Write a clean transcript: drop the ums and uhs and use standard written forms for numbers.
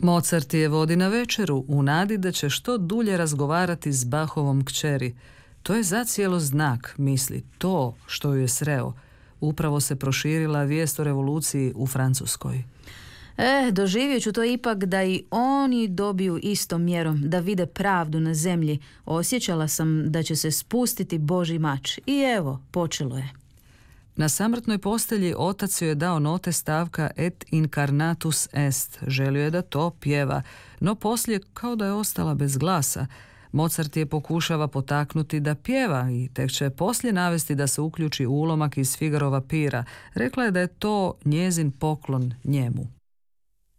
Mozart je vodi na večeru u nadi da će što dulje razgovarati s Bachovom kćeri. To je zacijelo znak, misli, to što ju je sreo. Upravo se proširila vijest o revoluciji u Francuskoj. Doživjet ću to ipak da i oni dobiju istom mjerom, da vide pravdu na zemlji. Osjećala sam da će se spustiti Božji mač. I evo, počelo je. Na samrtnoj postelji otac joj je dao note stavka Et incarnatus est. Želio je da to pjeva, no poslije kao da je ostala bez glasa. Mozart je pokušava potaknuti da pjeva i tek će poslije navesti da se uključi ulomak iz Figarova pira. Rekla je da je to njezin poklon njemu.